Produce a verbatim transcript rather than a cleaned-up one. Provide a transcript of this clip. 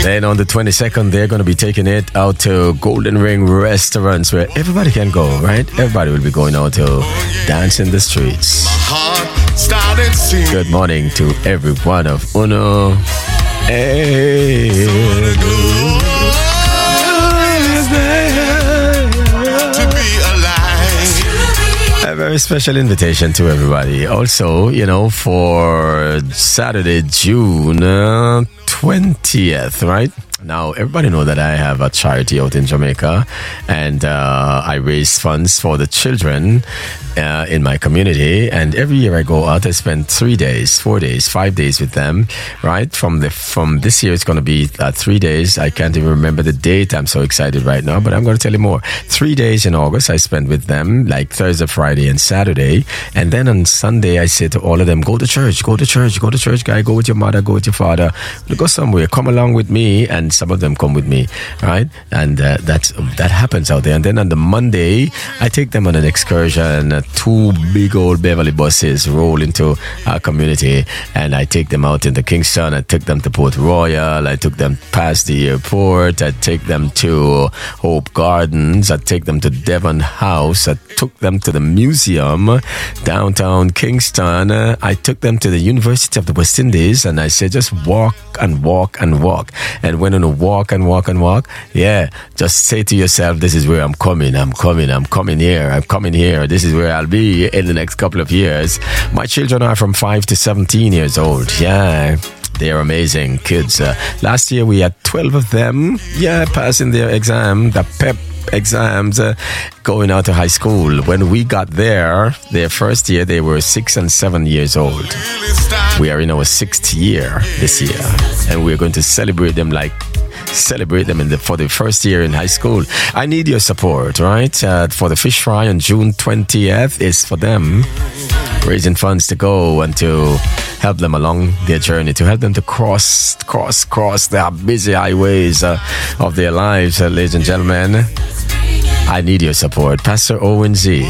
Then on the twenty-second, they're going to be taking it out to Golden Ring restaurants where everybody can go, right? Everybody will be going out to dance in the streets. Good morning to every one of Uno. Hey. A very special invitation to everybody. Also, you know, for Saturday, June uh, twentieth, right? Now, everybody know that I have a charity out in Jamaica, and uh, I raise funds for the children uh, in my community. And every year I go out, I spend three days, four days, five days with them, right? From the from this year, it's going to be uh, three days. I can't even remember the date. I'm so excited right now, but I'm going to tell you more. Three days in August, I spend with them, like Thursday, Friday, and Saturday. And then on Sunday, I say to all of them, go to church, go to church, go to church, guy, go with your mother, go with your father, go somewhere, come along with me. And some of them come with me, right? And uh, that's that happens out there. And then on the Monday, I take them on an excursion. Uh, two big old Beverly buses roll into our community, and I take them out into Kingston. I took them to Port Royal. I took them past the airport. I take them to Hope Gardens. I take them to Devon House. I took them to the museum downtown Kingston. Uh, I took them to the University of the West Indies, and I said, just walk and walk and walk. And when on a walk and walk and walk, yeah, just say to yourself, this is where I'm coming, I'm coming, I'm coming here, I'm coming here. This is where I'll be in the next couple of years. My children are from five to seventeen years old. Yeah, they're amazing kids. Uh, last year we had twelve of them, yeah, passing their exam, the PEP exams, uh, going out to high school. When we got there, their first year, they were six and seven years old. We are in our sixth year this year, and we're going to celebrate them like celebrate them in the for the first year in high school. I need your support, right? Uh, for the fish fry on June twentieth is for them, raising funds to go and to help them along their journey, to help them to cross, cross, cross the busy highways uh, of their lives, uh, ladies and gentlemen. I need your support. Pastor Owen Z.